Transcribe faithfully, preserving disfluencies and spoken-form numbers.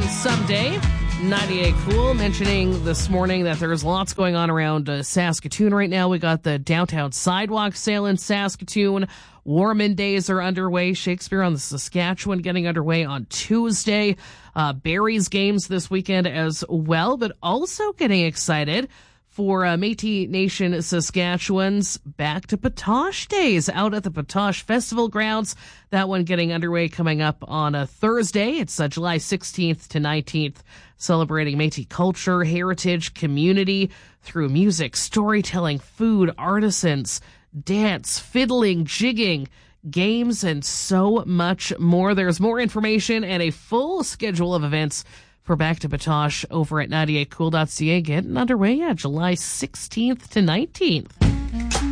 someday. ninety-eight Cool mentioning this morning that there's lots going on around uh, Saskatoon right now. We got the downtown sidewalk sale in Saskatoon. Warman Days are underway. Shakespeare on the Saskatchewan getting underway on Tuesday. Uh, Barry's games this weekend as well, but also getting excited for uh, Métis Nation Saskatchewan's Back to Patosh Days out at the Patosh Festival grounds. That one getting underway coming up on a Thursday. It's uh, July sixteenth to nineteenth, celebrating Métis culture, heritage, community through music, storytelling, food, artisans, dance, fiddling, jigging, games, and so much more. There's more information and a full schedule of events for Back to Patosh over at ninety-eight cool dot c a, getting underway at July sixteenth to nineteenth.